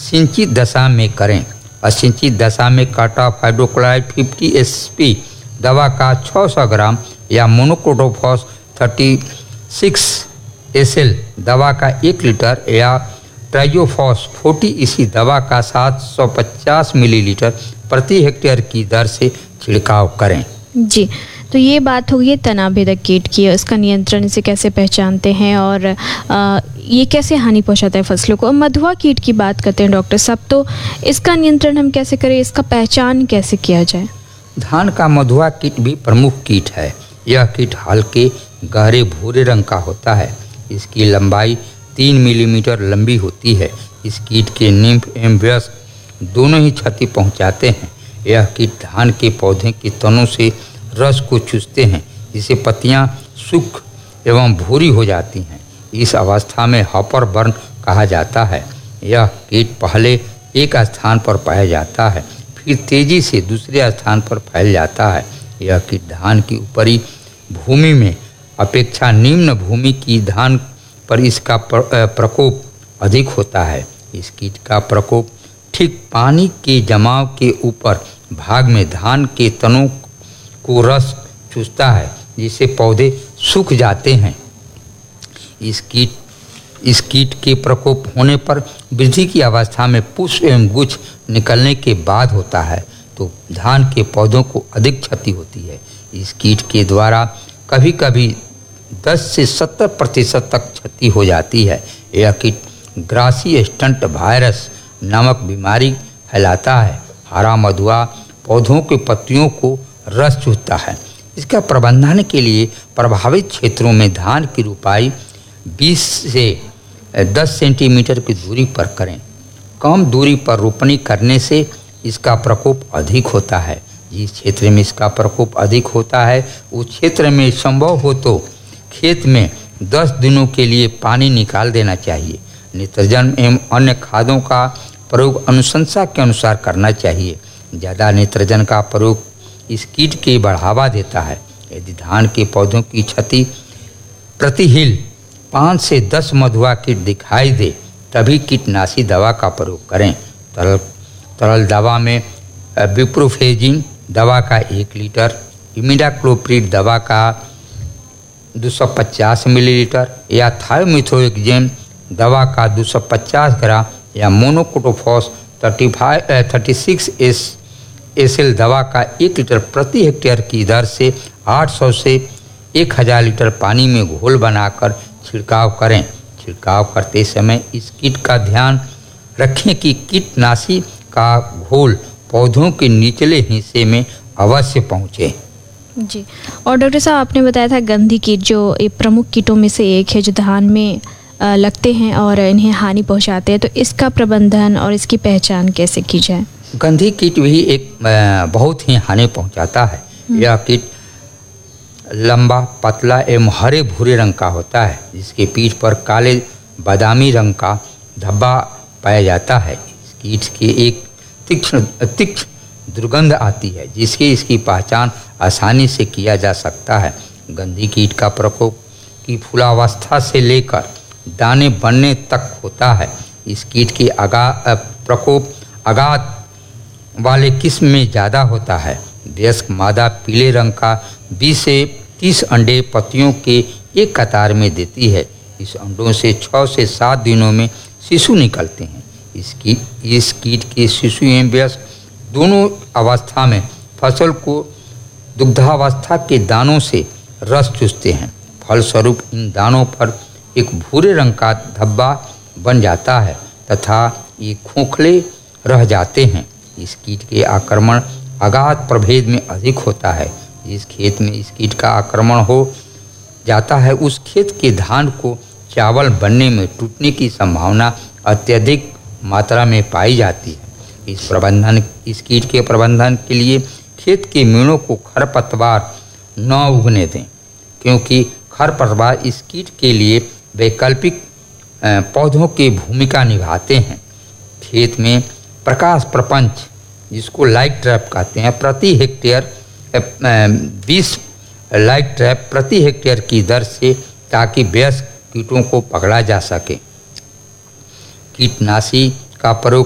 सिंचित दशा में करें। असिंचित दशा में कार्टाप हाइड्रोक्लोराइड 50 SP दवा का 600 ग्राम या मोनोक्रोटोफॉस 36 SL दवा का 1 लीटर या ट्राइजोफॉस 40 EC दवा का 750 मिलीलीटर प्रति हेक्टेयर की दर से छिड़काव करें। जी, तो ये बात होगी तना भेदक कीट की, इसका नियंत्रण इसे कैसे पहचानते हैं और ये कैसे हानि पहुंचाता है फसलों को। मधुआ कीट की बात करते हैं डॉक्टर साहब, तो इसका नियंत्रण हम कैसे करें, इसका पहचान कैसे किया जाए। धान का मधुआ कीट भी प्रमुख कीट है। यह कीट हल्के गहरे भूरे रंग का होता है। इसकी लंबाई 3 मिलीमीटर लंबी होती है। इस कीट के निम्फ एवं वयस्क दोनों ही क्षति पहुंचाते हैं। यह कीट धान के पौधे के तनों से रस को चूसते हैं, जिससे पत्तियां सूख एवं भूरी हो जाती हैं। इस अवस्था में हॉपर बर्न कहा जाता है। यह कीट पहले एक स्थान पर पाया जाता है, फिर तेजी से दूसरे स्थान पर फैल जाता है। यह कीट धान की ऊपरी भूमि में अपेक्षा निम्न भूमि की धान पर इसका प्रकोप अधिक होता है। इस कीट का प्रकोप ठीक पानी के जमाव के ऊपर भाग में धान के तनों को रस चूसता है, जिससे पौधे सूख जाते हैं। इस कीट के प्रकोप होने पर वृद्धि की अवस्था में पुष्प एवं गुच्छ निकलने के बाद होता है, तो धान के पौधों को अधिक क्षति होती है। इस कीट के द्वारा कभी कभी 10 से 70% तक क्षति हो जाती है। यह कीट ग्रासी स्टंट वायरस नामक बीमारी फैलाता है। हरा मधुआ पौधों के पत्तियों को रस चूसता है। इसका प्रबंधन के लिए प्रभावित क्षेत्रों में धान की रोपाई 20 से 10 सेंटीमीटर की दूरी पर करें। कम दूरी पर रोपनी करने से इसका प्रकोप अधिक होता है। जिस क्षेत्र में इसका प्रकोप अधिक होता है, उस क्षेत्र में संभव हो तो खेत में 10 दिनों के लिए पानी निकाल देना चाहिए। नित्रजन एवं अन्य खादों का प्रयोग अनुशंसा के अनुसार करना चाहिए। ज़्यादा नित्रजन का प्रयोग इस कीट के बढ़ावा देता है। यदि धान के पौधों की क्षति प्रति हिल 5 से 10 मधुआ कीट दिखाई दे, तभी कीटनाशी दवा का प्रयोग करें। तरल दवा में विप्रोफेजिन दवा का 1 लीटर, इमिडाक्लोप्रिड दवा का 250 मिलीलीटर या थायोमिथोएक्जेम दवा का 250 ग्राम या मोनोक्रोटोफॉस 36 SL दवा का 1 लीटर प्रति हेक्टेयर की दर से 800 से 1000 लीटर पानी में घोल बनाकर छिड़काव करें। छिड़काव करते समय इस कीट का ध्यान रखें कि कीटनाशी का घोल पौधों के निचले हिस्से में अवश्य पहुँचे। जी, और डॉक्टर साहब आपने बताया था गंधी कीट जो एक प्रमुख कीटों में से एक है, जो धान में लगते हैं और इन्हें हानि पहुंचाते हैं, तो इसका प्रबंधन और इसकी पहचान कैसे की जाए। गंधी कीट भी एक बहुत ही हानि पहुंचाता है। यह कीट लंबा, पतला एवं हरे भूरे रंग का होता है, जिसके पीठ पर काले बादामी रंग का धब्बा पाया जाता है। इस कीट के एक तीक्ष्ण दुर्गंध आती है, जिसकी इसकी पहचान आसानी से किया जा सकता है। गंधी कीट का प्रकोप की फूलावस्था से लेकर दाने बनने तक होता है। इस कीट की प्रकोप आगात वाले किस्म में ज़्यादा होता है। वयस्क मादा पीले रंग का 20 से 30 अंडे पत्तियों के एक कतार में देती है। इस अंडों से 6 से 7 दिनों में शिशु निकलते हैं। इस कीट के शिशु एवं वयस्क दोनों अवस्था में फसल को दुग्धावस्था के दानों से रस चूसते हैं। फलस्वरूप इन दानों पर एक भूरे रंग का धब्बा बन जाता है तथा ये खोखले रह जाते हैं। इस कीट के आक्रमण अगाध प्रभेद में अधिक होता है। जिस खेत में इस कीट का आक्रमण हो जाता है, उस खेत के धान को चावल बनने में टूटने की संभावना अत्यधिक मात्रा में पाई जाती है। इस कीट के प्रबंधन के लिए खेत के मेड़ों को खरपतवार न उगने दें, क्योंकि खरपतवार इस कीट के लिए वैकल्पिक पौधों की भूमिका निभाते हैं। खेत में प्रकाश प्रपंच, जिसको लाइट ट्रैप कहते हैं, प्रति हेक्टेयर 20 लाइट ट्रैप प्रति हेक्टेयर की दर से, ताकि वयस्क कीटों को पकड़ा जा सके। कीटनाशी का प्रयोग